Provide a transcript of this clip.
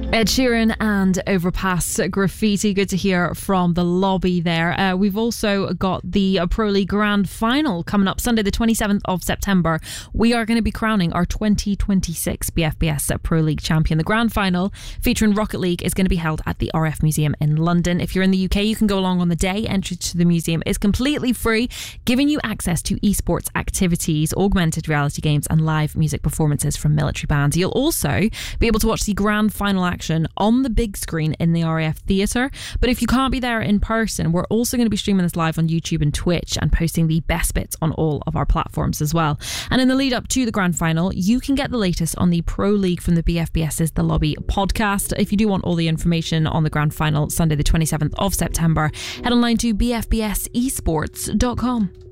Ed Sheeran and Overpass Graffiti. Good to hear from the lobby there. We've also got the Pro League Grand Final coming up Sunday the 27th of September. We are going to be crowning our 2026 BFBS Pro League champion. The Grand Final featuring Rocket League is going to be held at the RF Museum in London. If you're in the UK, you can go along on the day. Entry to the museum is completely free, giving you access to esports activities, augmented reality games and live music performances from military bands. You'll also be able to watch the Grand Final action on the big screen in the RAF Theatre. But if you can't be there in person, we're also going to be streaming this live on YouTube and Twitch and posting the best bits on all of our platforms as well. And in the lead up to the Grand Final, you can get the latest on the Pro League from the BFBS's The Lobby podcast. If you do want all the information on the Grand Final Sunday the 27th of September, head online to bfbsesports.com.